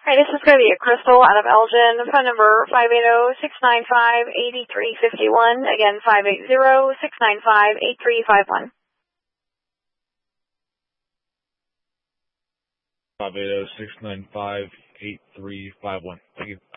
Hi, this is going to be a Crystal out of Elgin. Phone number 580-695-8351. Again, 580-695-8351. 580-695-8351. Thank you.